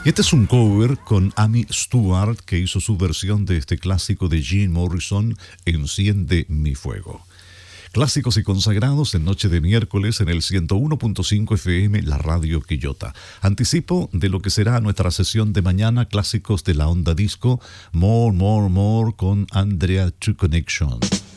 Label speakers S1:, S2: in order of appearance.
S1: Y este es un cover con Amy Stewart, que hizo su versión de este clásico de Jim Morrison, Enciende mi fuego. Clásicos y consagrados en noche de miércoles en el 101.5 FM, la radio Quillota. Anticipo de lo que será nuestra sesión de mañana, clásicos de la onda disco, More, More, More con Andrea True Connection.